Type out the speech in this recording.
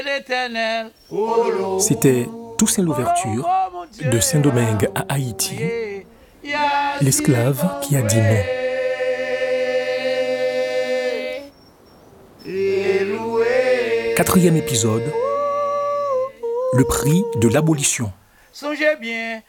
C'était Toussaint l'ouverture de Saint-Domingue à Haïti, l'esclave qui a dit non. Quatrième épisode, le prix de l'abolition. Songez bien,